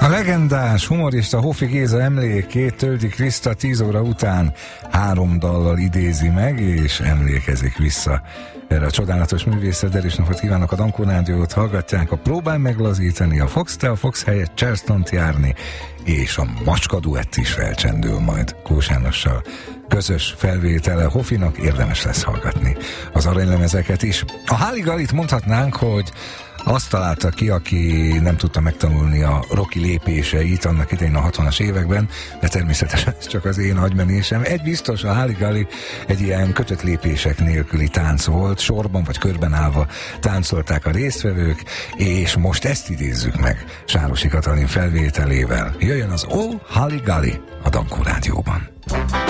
A legendás humorista Hofi Géza emlékét Töldi Kriszta 10 óra után 3 dallal idézi meg, és emlékezik vissza erre a csodálatos művészet. Erős napot kívánok, a Dankó Rádiót hallgatják, a Próbálj meglazítani, a Fox, te a Fox helyett Charlestont járni, és a Macska duett is felcsendül majd Kós Jánossal. Közös felvétele Hofinak, érdemes lesz hallgatni az aranylemezeket is. A Háligalit mondhatnánk, hogy azt találta ki, aki nem tudta megtanulni a Rocky lépéseit annak idején a 60-as években, de természetesen ez csak az én agymenésem. Egy biztos, a Háligali egy ilyen kötött lépések nélküli tánc volt, sorban vagy körben állva táncolták a résztvevők, és most ezt idézzük meg Sárosi Katalin felvételével. Jöjjön az Ó Háligali a Dankó Rádióban.